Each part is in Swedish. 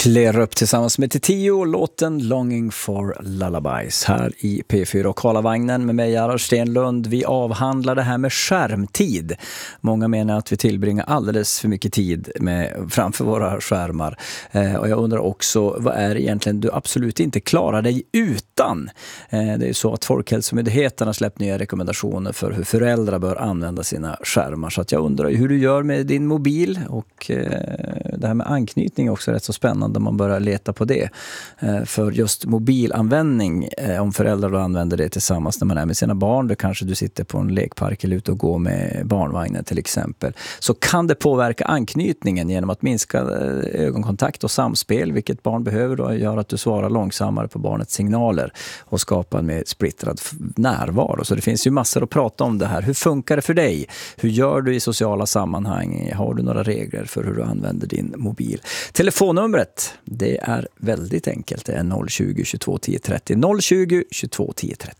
Klär upp tillsammans med Tio, låten Longing for Lullabies här i P4 och Karlavagnen med mig, Gerhard Stenlund. Vi avhandlar det här med skärmtid. Många menar att vi tillbringar alldeles för mycket tid framför våra skärmar. Och jag undrar också, vad är det egentligen du absolut inte klarar dig utan? Det är så att Folkhälsomyndigheten har släppt nya rekommendationer för hur föräldrar bör använda sina skärmar. Så att jag undrar hur du gör med din mobil, och det här med anknytning är också rätt så spännande om man börjar leta på det. För just mobilanvändning, om föräldrar då använder det tillsammans när man är med sina barn, då kanske du sitter på en lekpark eller ute och går med barnvagnen till exempel, så kan det påverka anknytningen genom att minska ögonkontakt och samspel, vilket barn behöver då gör att du svarar långsammare på barnets signaler och skapar en mer splittrad närvaro. Så det finns ju massor att prata om det här. Hur funkar det för dig? Hur gör du i sociala sammanhang? Har du några regler för hur du använder din mobil? Telefonnumret, det är väldigt enkelt. Det är 020 22 10 30. 020 22 10 30.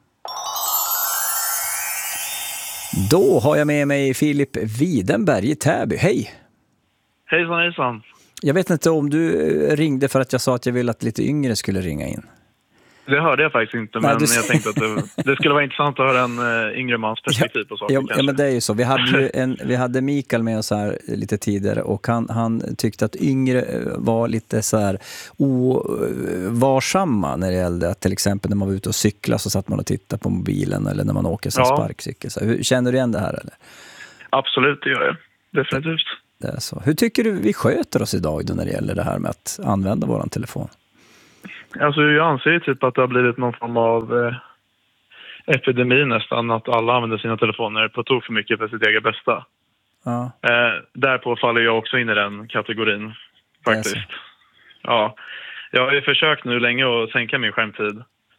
Då har jag med mig Filip Widenberg i Täby. Hej! Hejsan, hejsan. Jag vet inte om du ringde för att jag sa att jag ville att lite yngre skulle ringa in. Det hörde jag faktiskt inte, men jag tänkte att det skulle vara intressant att höra en yngre mans perspektiv på saker. Ja, men det är ju så. Vi hade Mikael med oss här lite tidigare, och han tyckte att yngre var lite så här ovarsamma när det gällde att till exempel när man var ute och cykla så satt man och tittade på mobilen, eller när man åker som sparkcykel. Så, känner du igen det här eller? Absolut, det gör jag. Definitivt. Det är så. Hur tycker du vi sköter oss idag då när det gäller det här med att använda våran telefon? Alltså jag anser ju typ att det har blivit någon form av epidemi nästan, att alla använder sina telefoner på tok för mycket för sitt eget bästa. Ja. Därpå faller jag också in i den kategorin faktiskt. Ja, jag har ju försökt nu länge att sänka min skärmtid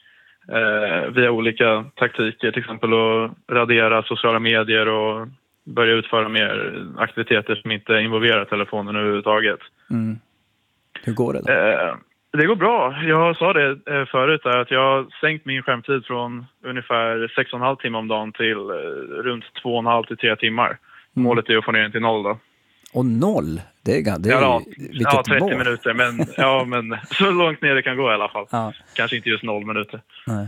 via olika taktiker, till exempel att radera sociala medier och börja utföra mer aktiviteter som inte involverar telefonen överhuvudtaget. Mm. Hur går det då? Det går bra. Jag sa det förut där, att jag har sänkt min skärmtid från ungefär 6,5 timmar om dagen till runt 2,5 till 3 timmar. Målet är att få ner den till 0 då. Och 0? Det är ja, 30 mål. minuter. Men så långt ner det kan gå i alla fall. Ja. Kanske inte just 0 minuter. Nej.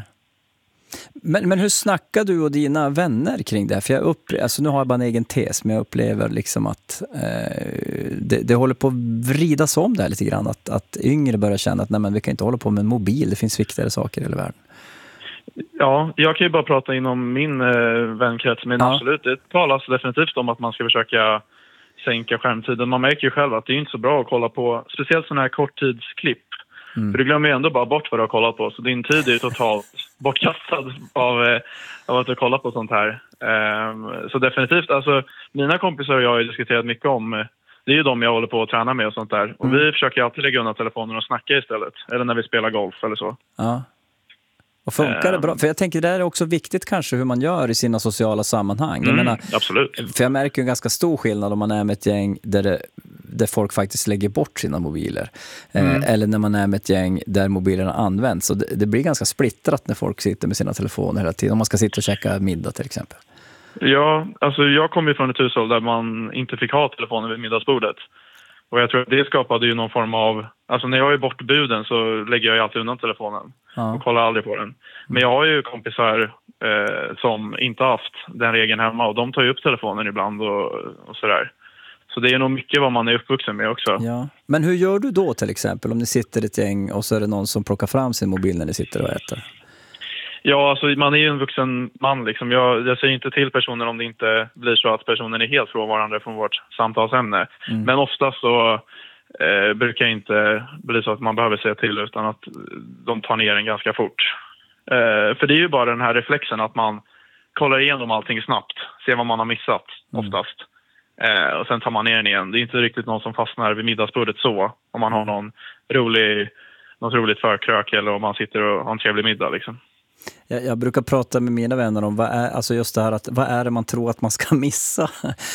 Men hur snackar du och dina vänner kring det? För alltså nu har jag bara en egen tes, men jag upplever liksom att det håller på att vridas om där lite grann. Att yngre börjar känna att nej, men vi kan inte hålla på med en mobil, det finns viktigare saker i hela världen. Ja, jag kan ju bara prata inom min vänkrets, men absolut, det talas definitivt om att man ska försöka sänka skärmtiden. Man märker ju själv att det är inte så bra att kolla på, speciellt sådana här korttidsklipp. För du glömmer ju ändå bara bort vad du har kollat på. Så din tid är ju totalt bortkastad av att du kollar på sånt här. Så definitivt, alltså mina kompisar och jag har ju diskuterat mycket om, det är ju de jag håller på att träna med och sånt där. Och vi försöker alltid lägga undan telefonen och snacka istället. Eller när vi spelar golf eller så. Ja. Och funkar det bra? För jag tänker det är också viktigt kanske hur man gör i sina sociala sammanhang. Jag menar, absolut. För jag märker en ganska stor skillnad om man är med ett gäng där folk faktiskt lägger bort sina mobiler. Eller när man är med ett gäng där mobilerna används. Så det blir ganska splittrat när folk sitter med sina telefoner hela tiden. Om man ska sitta och käka middag till exempel. Ja, alltså jag kommer ju från ett hushåll där man inte fick ha telefonen vid middagsbordet. Och jag tror att det skapade ju någon form av... Alltså när jag är bortbuden så lägger jag ju alltid undan telefonen. Och kollar aldrig på den. Men jag har ju kompisar som inte haft den regeln hemma. Och de tar ju upp telefonen ibland och sådär. Så det är nog mycket vad man är uppvuxen med också. Ja. Men hur gör du då till exempel om ni sitter i ett gäng och så är det någon som plockar fram sin mobil när ni sitter och äter? Ja, alltså man är ju en vuxen man liksom. Jag säger inte till personen om det inte blir så att personen är helt frånvarande från vårt samtalsämne. Men ofta så brukar det inte bli så att man behöver säga till, utan att de tar ner den ganska fort. För det är ju bara den här reflexen att man kollar igenom allting snabbt, ser vad man har missat oftast. Och sen tar man ner den igen. Det är inte riktigt någon som fastnar vid middagsbordet så. Om man har något roligt förkrök eller om man sitter och har en trevlig middag liksom. Jag brukar prata med mina vänner om alltså just det här att vad är det man tror att man ska missa?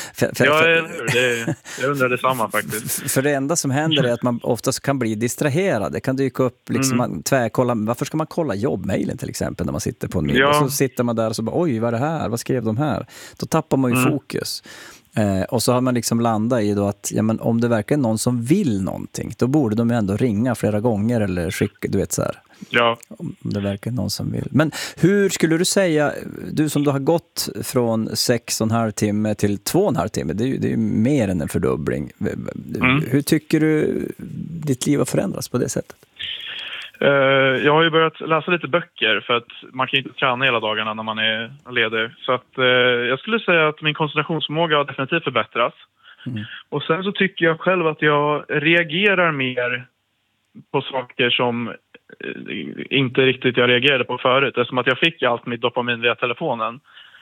Jag undrar detsamma faktiskt. För det enda som händer är att man oftast kan bli distraherad. Det kan dyka upp liksom, varför ska man kolla jobbmailen till exempel när man sitter på en middag? Och så sitter man där och så bara, oj vad är det här? Vad skrev de här? Då tappar man ju fokus. Och så har man liksom landat i då att ja, men om det verkar någon som vill någonting, då borde de ju ändå ringa flera gånger eller skicka, du vet så här. Ja. Om det verkar någon som vill. Men hur skulle du säga, du som du har gått från 6,5 timme till 2,5 timme, det är ju mer än en fördubbling. Hur tycker du ditt liv har förändrats på det sättet? Jag har ju börjat läsa lite böcker för att man kan ju inte träna hela dagarna när man är ledig. Så att jag skulle säga att min koncentrationsförmåga har definitivt förbättrats. Och sen så tycker jag själv att jag reagerar mer på saker som inte riktigt jag reagerade på förut. Det är som att jag fick allt mitt dopamin via telefonen.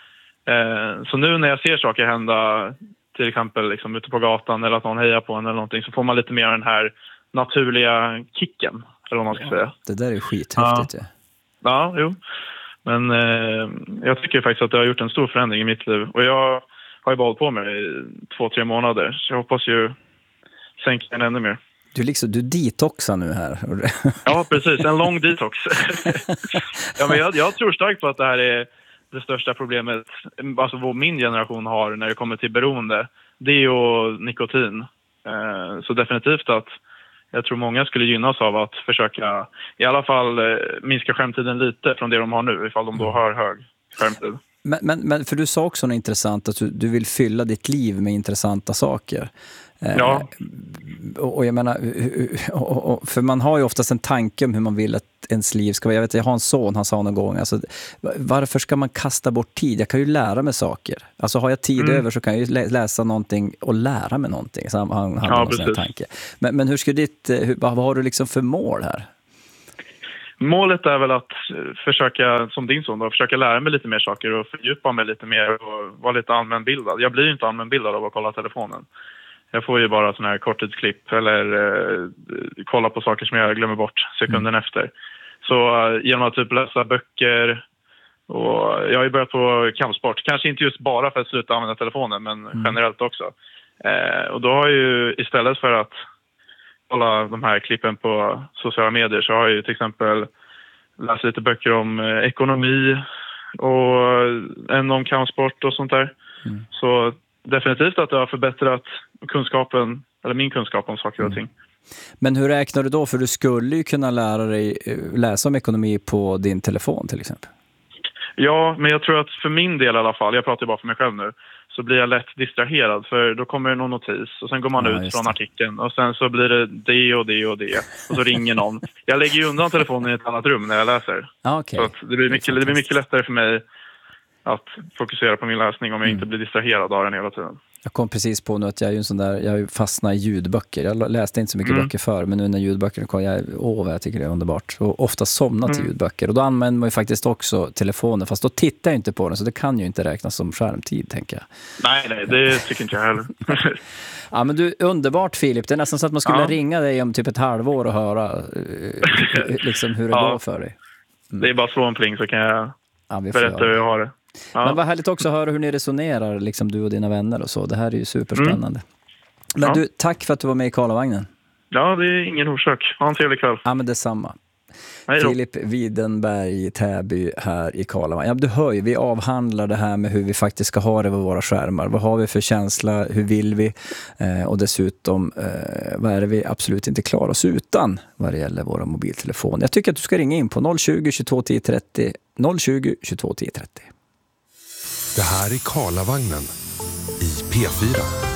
Så nu när jag ser saker hända, till exempel liksom ute på gatan eller att någon hejar på en eller någonting, så får man lite mer den här naturliga kicken. Eller vad man ska säga. Det där är skithäftigt. Ja, jo. Men jag tycker faktiskt att det har gjort en stor förändring i mitt liv. Och jag har ju bara hållit på med det i 2-3 månader. Så jag hoppas ju sänka den ännu mer. Du detoxar nu här. Ja, precis. En lång detox. Ja, men jag tror starkt på att det här är det största problemet, alltså vad min generation har när det kommer till beroende. Det är ju nikotin. Så definitivt att jag tror många skulle gynnas av att försöka i alla fall minska skärmtiden lite från det de har nu, ifall de då har hög skärmtid. Men för du sa också något intressant, att du vill fylla ditt liv med intressanta saker. Ja. Och jag menar, för man har ju oftast en tanke om hur man vill att ens liv ska vara. Jag har en son, han sa någon gång, alltså, varför ska man kasta bort tid? Jag kan ju lära mig saker. Alltså har jag tid över så kan jag ju läsa någonting och lära mig någonting. Så han hade en tanke. Men hur ska vad har du liksom för mål här? Målet är väl att försöka, som din son då, försöka lära mig lite mer saker och fördjupa mig lite mer och vara lite allmänbildad. Jag blir ju inte allmänbildad av att kolla telefonen. Jag får ju bara såna här korttidsklipp eller kolla på saker som jag glömmer bort sekunden efter. Så genom att typ läsa böcker, och jag har ju börjat på kampsport. Kanske inte just bara för att sluta använda telefonen, men generellt också. Och då har jag ju istället för att kolla de här klippen på sociala medier, så har jag ju till exempel läst lite böcker om ekonomi och en om kampsport och sånt där. Så definitivt att det har förbättrat kunskapen, eller min kunskap om saker och ting. Men hur räknar du då? För du skulle ju kunna lära dig läsa om ekonomi på din telefon till exempel. Ja, men jag tror att för min del i alla fall, jag pratar ju bara för mig själv nu, så blir jag lätt distraherad, för då kommer det någon notis och sen går man ut från artikeln och sen så blir det och det och det och så ringer någon. Jag lägger ju undan telefonen i ett annat rum när jag läser. Okay. Så att det blir mycket lättare för mig att fokusera på min läsning om jag inte blir distraherad av den hela tiden. Jag kom precis på nu att jag är ju en sån där, jag fastnar i ljudböcker. Jag läste inte så mycket böcker förr, men nu när ljudböcker kom, vad jag tycker det är underbart. Och ofta somnat till ljudböcker. Och då använder man ju faktiskt också telefonen, fast då tittar jag inte på den, så det kan ju inte räknas som skärmtid, tänker jag. Nej, det tycker inte jag heller. Ja, men du, underbart Filip. Det är nästan så att man skulle ringa dig om typ ett halvår och höra liksom hur det går för dig. Det är bara slå en pling så kan jag berätta hur jag har det. Ja. Men vad härligt också att höra hur ni resonerar, liksom du och dina vänner och så. Det här är ju superspännande. Men du, tack för att du var med i Karlavagnen. Ja, det är ingen orsak. Ha en trevlig kväll. Ja, men detsamma. Filip Widenberg i Täby här i Karlavagnen. Ja, du hör ju, vi avhandlar det här med hur vi faktiskt ska ha det med våra skärmar. Vad har vi för känsla? Hur vill vi? Och dessutom, vad är det vi absolut inte klarar oss utan vad det gäller våra mobiltelefoner? Jag tycker att du ska ringa in på 020 22 10 30. 020 22 10 30. Det här är Karlavagnen i P4.